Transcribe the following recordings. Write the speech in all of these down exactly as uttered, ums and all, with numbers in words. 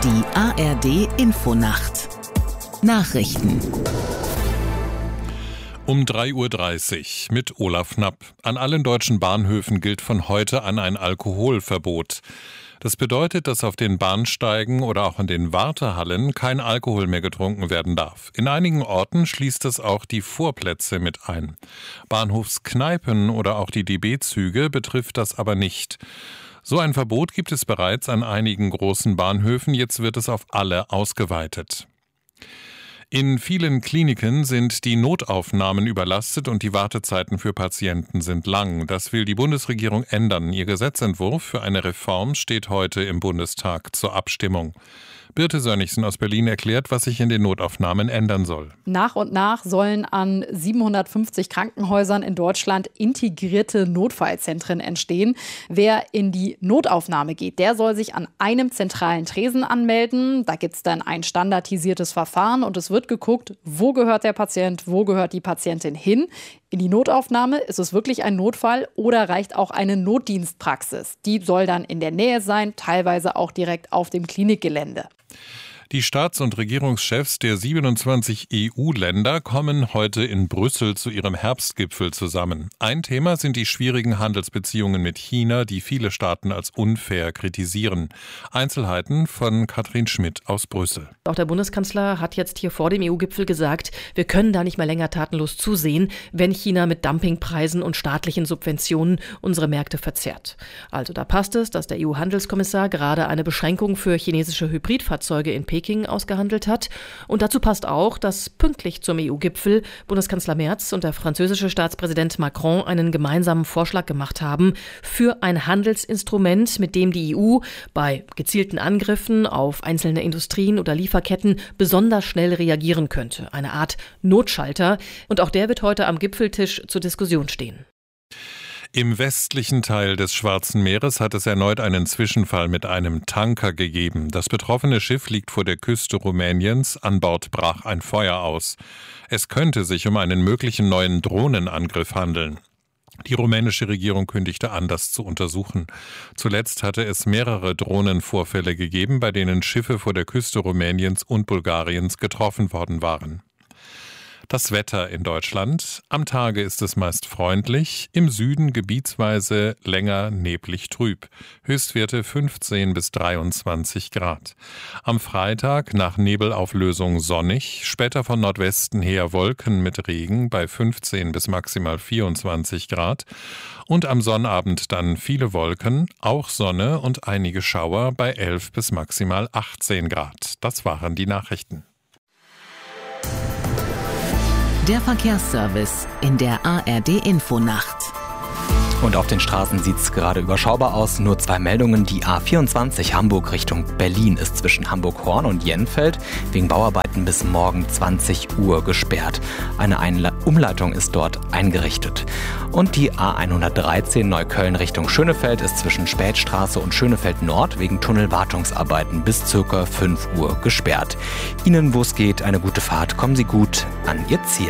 Die A R D-Infonacht Nachrichten Um drei Uhr dreißig mit Olaf Knapp. An allen deutschen Bahnhöfen gilt von heute an ein Alkoholverbot. Das bedeutet, dass auf den Bahnsteigen oder auch in den Wartehallen kein Alkohol mehr getrunken werden darf. In einigen Orten schließt es auch die Vorplätze mit ein. Bahnhofskneipen oder auch die D B-Züge betrifft das aber nicht. So ein Verbot gibt es bereits an einigen großen Bahnhöfen, jetzt wird es auf alle ausgeweitet. In vielen Kliniken sind die Notaufnahmen überlastet und die Wartezeiten für Patienten sind lang. Das will die Bundesregierung ändern. Ihr Gesetzentwurf für eine Reform steht heute im Bundestag zur Abstimmung. Birte Sönnigsen aus Berlin erklärt, was sich in den Notaufnahmen ändern soll. Nach und nach sollen an siebenhundertfünfzig Krankenhäusern in Deutschland integrierte Notfallzentren entstehen. Wer in die Notaufnahme geht, der soll sich an einem zentralen Tresen anmelden. Da gibt es dann ein standardisiertes Verfahren und es wird geguckt, wo gehört der Patient, wo gehört die Patientin hin. In die Notaufnahme, ist es wirklich ein Notfall oder reicht auch eine Notdienstpraxis? Die soll dann in der Nähe sein, teilweise auch direkt auf dem Klinikgelände. Die Staats- und Regierungschefs der siebenundzwanzig E U-Länder kommen heute in Brüssel zu ihrem Herbstgipfel zusammen. Ein Thema sind die schwierigen Handelsbeziehungen mit China, die viele Staaten als unfair kritisieren. Einzelheiten von Katrin Schmidt aus Brüssel. Auch der Bundeskanzler hat jetzt hier vor dem E U-Gipfel gesagt, wir können da nicht mehr länger tatenlos zusehen, wenn China mit Dumpingpreisen und staatlichen Subventionen unsere Märkte verzerrt. Also da passt es, dass der E U-Handelskommissar gerade eine Beschränkung für chinesische Hybridfahrzeuge in Peking ausgehandelt hat. Und dazu passt auch, dass pünktlich zum E U-Gipfel Bundeskanzler Merz und der französische Staatspräsident Macron einen gemeinsamen Vorschlag gemacht haben für ein Handelsinstrument, mit dem die E U bei gezielten Angriffen auf einzelne Industrien oder Lieferketten besonders schnell reagieren könnte. Eine Art Notschalter. Und auch der wird heute am Gipfeltisch zur Diskussion stehen. Im westlichen Teil des Schwarzen Meeres hat es erneut einen Zwischenfall mit einem Tanker gegeben. Das betroffene Schiff liegt vor der Küste Rumäniens. An Bord brach ein Feuer aus. Es könnte sich um einen möglichen neuen Drohnenangriff handeln. Die rumänische Regierung kündigte an, das zu untersuchen. Zuletzt hatte es mehrere Drohnenvorfälle gegeben, bei denen Schiffe vor der Küste Rumäniens und Bulgariens getroffen worden waren. Das Wetter in Deutschland. Am Tage ist es meist freundlich, im Süden gebietsweise länger neblig trüb. Höchstwerte fünfzehn bis dreiundzwanzig Grad. Am Freitag nach Nebelauflösung sonnig, später von Nordwesten her Wolken mit Regen bei fünfzehn bis maximal vierundzwanzig Grad. Und am Sonnabend dann viele Wolken, auch Sonne und einige Schauer bei elf bis maximal achtzehn Grad. Das waren die Nachrichten. Der Verkehrsservice in der A R D-Infonacht. Und auf den Straßen sieht es gerade überschaubar aus. Nur zwei Meldungen. Die A vierundzwanzig Hamburg Richtung Berlin ist zwischen Hamburg-Horn und Jenfeld wegen Bauarbeiten bis morgen zwanzig Uhr gesperrt. Eine Einle- Umleitung ist dort eingerichtet. Und die A hundertdreizehn Neukölln Richtung Schönefeld ist zwischen Spätstraße und Schönefeld Nord wegen Tunnelwartungsarbeiten bis ca. fünf Uhr gesperrt. Ihnen, wo es geht, eine gute Fahrt. Kommen Sie gut an Ihr Ziel.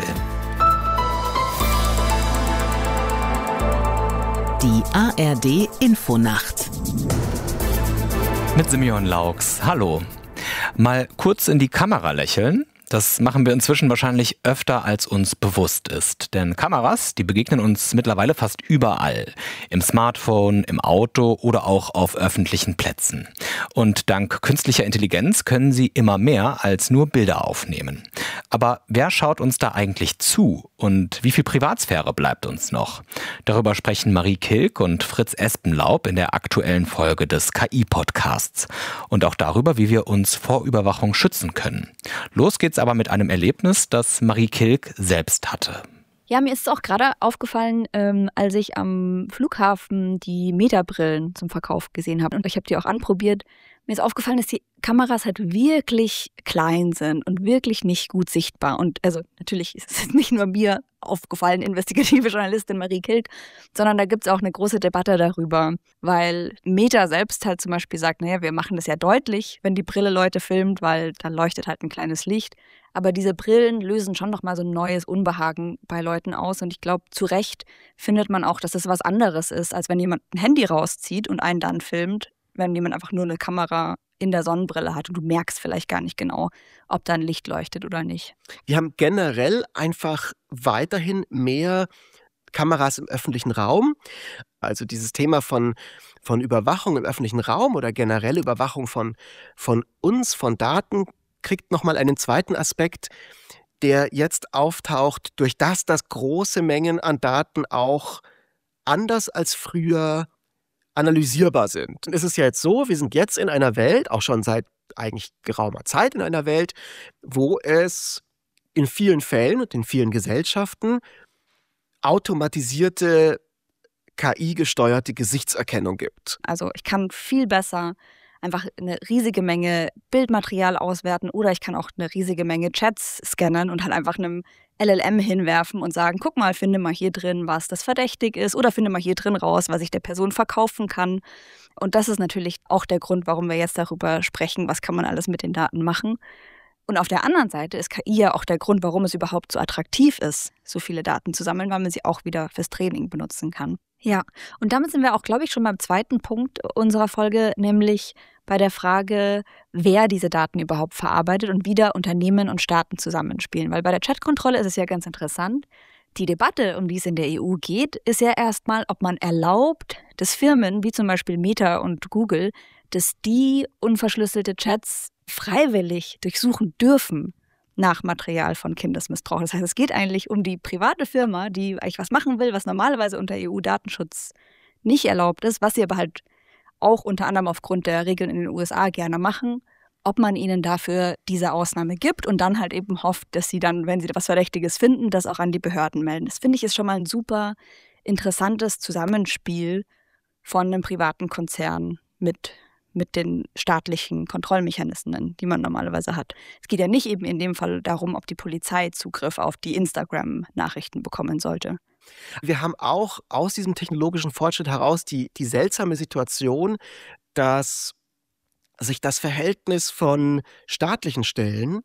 Die A R D-Infonacht. Mit Simeon Laux. Hallo. Mal kurz in die Kamera lächeln. Das machen wir inzwischen wahrscheinlich öfter, als uns bewusst ist. Denn Kameras, die begegnen uns mittlerweile fast überall. Im Smartphone, im Auto oder auch auf öffentlichen Plätzen. Und dank künstlicher Intelligenz können sie immer mehr als nur Bilder aufnehmen. Aber wer schaut uns da eigentlich zu? Und wie viel Privatsphäre bleibt uns noch? Darüber sprechen Marie Kilk und Fritz Espenlaub in der aktuellen Folge des K I-Podcasts. Und auch darüber, wie wir uns vor Überwachung schützen können. Los geht's aber mit einem Erlebnis, das Marie Kilk selbst hatte. Ja, mir ist es auch gerade aufgefallen, ähm, als ich am Flughafen die Meta-Brillen zum Verkauf gesehen habe. Und ich habe die auch anprobiert. Mir ist aufgefallen, dass die Kameras halt wirklich klein sind und wirklich nicht gut sichtbar. Und also natürlich ist es nicht nur mir aufgefallen, investigative Journalistin Marie Kilk, sondern da gibt es auch eine große Debatte darüber, weil Meta selbst halt zum Beispiel sagt, naja, wir machen das ja deutlich, wenn die Brille Leute filmt, weil da leuchtet halt ein kleines Licht. Aber diese Brillen lösen schon nochmal so ein neues Unbehagen bei Leuten aus. Und ich glaube, zu Recht findet man auch, dass es was anderes ist, als wenn jemand ein Handy rauszieht und einen dann filmt, wenn jemand einfach nur eine Kamera in der Sonnenbrille hat und du merkst vielleicht gar nicht genau, ob da ein Licht leuchtet oder nicht. Wir haben generell einfach weiterhin mehr Kameras im öffentlichen Raum. Also dieses Thema von, von Überwachung im öffentlichen Raum oder generelle Überwachung von, von uns, von Daten, kriegt nochmal einen zweiten Aspekt, der jetzt auftaucht, durch das, dass große Mengen an Daten auch anders als früher analysierbar sind. Und es ist ja jetzt so, wir sind jetzt in einer Welt, auch schon seit eigentlich geraumer Zeit in einer Welt, wo es in vielen Fällen und in vielen Gesellschaften automatisierte K I-gesteuerte Gesichtserkennung gibt. Also ich kann viel besser einfach eine riesige Menge Bildmaterial auswerten oder ich kann auch eine riesige Menge Chats scannen und halt einfach einem L L M hinwerfen und sagen, guck mal, finde mal hier drin, was das verdächtig ist oder finde mal hier drin raus, was ich der Person verkaufen kann. Und das ist natürlich auch der Grund, warum wir jetzt darüber sprechen, was kann man alles mit den Daten machen. Und auf der anderen Seite ist K I ja auch der Grund, warum es überhaupt so attraktiv ist, so viele Daten zu sammeln, weil man sie auch wieder fürs Training benutzen kann. Ja, und damit sind wir auch, glaube ich, schon beim zweiten Punkt unserer Folge, nämlich bei der Frage, wer diese Daten überhaupt verarbeitet und wie da Unternehmen und Staaten zusammenspielen. Weil bei der Chatkontrolle ist es ja ganz interessant. Die Debatte, um die es in der E U geht, ist ja erstmal, ob man erlaubt, dass Firmen wie zum Beispiel Meta und Google, dass die unverschlüsselte Chats freiwillig durchsuchen dürfen nach Material von Kindesmissbrauch. Das heißt, es geht eigentlich um die private Firma, die eigentlich was machen will, was normalerweise unter E U-Datenschutz nicht erlaubt ist, was sie aber halt auch unter anderem aufgrund der Regeln in den U S A gerne machen, ob man ihnen dafür diese Ausnahme gibt und dann halt eben hofft, dass sie dann, wenn sie was Verdächtiges finden, das auch an die Behörden melden. Das finde ich ist schon mal ein super interessantes Zusammenspiel von einem privaten Konzern mit mit den staatlichen Kontrollmechanismen, die man normalerweise hat. Es geht ja nicht eben in dem Fall darum, ob die Polizei Zugriff auf die Instagram-Nachrichten bekommen sollte. Wir haben auch aus diesem technologischen Fortschritt heraus die, die seltsame Situation, dass sich das Verhältnis von staatlichen Stellen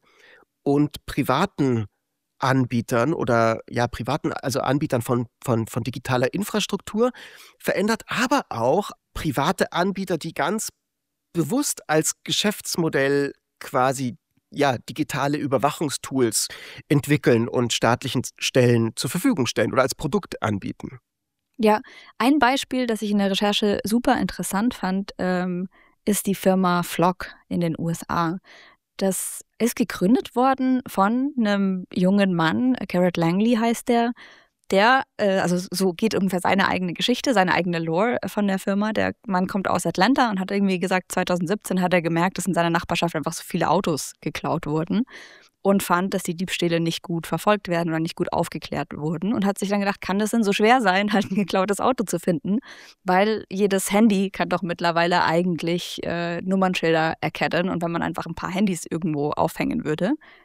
und privaten Anbietern oder ja privaten, also Anbietern von, von, von digitaler Infrastruktur verändert, aber auch private Anbieter, die ganz bewusst als Geschäftsmodell quasi ja, digitale Überwachungstools entwickeln und staatlichen Stellen zur Verfügung stellen oder als Produkt anbieten. Ja, ein Beispiel, das ich in der Recherche super interessant fand, ähm, ist die Firma Flock in den U S A. Das ist gegründet worden von einem jungen Mann, Garrett Langley heißt der, Der, äh, also so geht ungefähr seine eigene Geschichte, seine eigene Lore von der Firma. Der Mann kommt aus Atlanta und hat irgendwie gesagt, zwanzig siebzehn hat er gemerkt, dass in seiner Nachbarschaft einfach so viele Autos geklaut wurden und fand, dass die Diebstähle nicht gut verfolgt werden oder nicht gut aufgeklärt wurden und hat sich dann gedacht, kann das denn so schwer sein, halt ein geklautes Auto zu finden? Weil jedes Handy kann doch mittlerweile eigentlich äh, Nummernschilder erkennen und wenn man einfach ein paar Handys irgendwo aufhängen würde,